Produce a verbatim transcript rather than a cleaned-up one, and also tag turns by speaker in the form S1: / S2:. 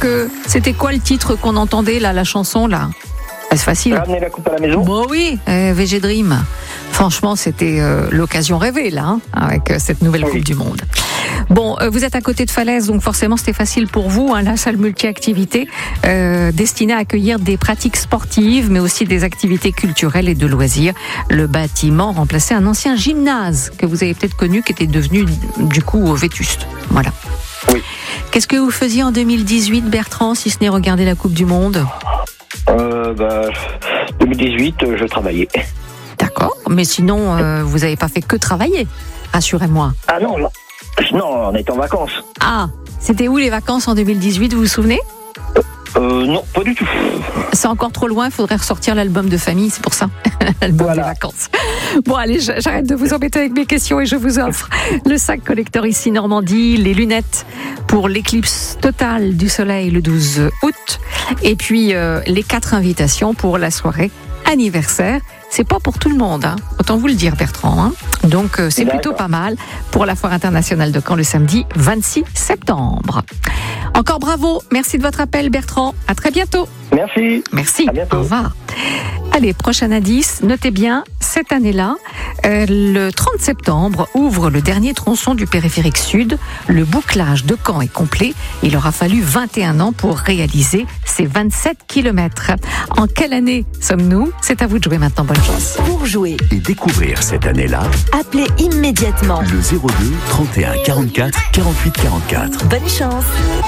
S1: que c'était quoi le titre qu'on entendait là, la chanson là? C'est facile.
S2: Ramener la coupe à la maison.
S1: Bon oui, euh, V G Dream. Franchement, c'était euh, l'occasion rêvée là, hein, avec euh, cette nouvelle
S2: Oui.
S1: Coupe du Monde. Bon, euh, vous êtes à côté de Falaise, donc forcément c'était facile pour vous, hein, la salle multi-activité euh, destinée à accueillir des pratiques sportives, mais aussi des activités culturelles et de loisirs. Le bâtiment remplaçait un ancien gymnase que vous avez peut-être connu, qui était devenu du coup vétuste. Voilà.
S2: Oui.
S1: Qu'est-ce que vous faisiez en deux mille dix-huit, Bertrand, si ce n'est regarder la Coupe du Monde?
S2: Euh, bah, deux mille dix-huit, euh, je travaillais.
S1: D'accord, mais sinon, euh, vous n'avez pas fait que travailler, rassurez-moi.
S2: Ah non, non. Non, on est en vacances.
S1: Ah, c'était où les vacances en deux mille dix-huit, vous vous souvenez?
S2: Euh, non, pas du tout.
S1: C'est encore trop loin, il faudrait ressortir l'album de famille, c'est pour ça, l'album
S2: Voilà.
S1: des vacances. Bon allez, j'arrête de vous embêter avec mes questions et je vous offre le sac collector ici Normandie, les lunettes pour l'éclipse totale du soleil le douze août, et puis euh, les quatre invitations pour la soirée anniversaire. C'est pas pour tout le monde, hein. Autant vous le dire Bertrand. Hein. Donc euh, c'est
S2: D'accord.
S1: plutôt pas mal pour la foire internationale de Caen le samedi vingt-six septembre. Encore bravo, merci de votre appel Bertrand, à très bientôt.
S2: Merci.
S1: Merci,
S2: À bientôt.
S1: au revoir. Allez, prochain indice, notez bien, cette année-là, euh, le trente septembre, ouvre le dernier tronçon du périphérique sud. Le bouclage de Caen est complet. Il aura fallu vingt et un ans pour réaliser ces vingt-sept kilomètres. En quelle année sommes-nous? C'est à vous de jouer maintenant, bonne chance.
S3: Pour jouer,
S4: Et découvrir cette année-là,
S3: appelez immédiatement.
S4: le zéro deux trente et un quarante-quatre quarante-huit quarante-quatre.
S3: Bonne chance.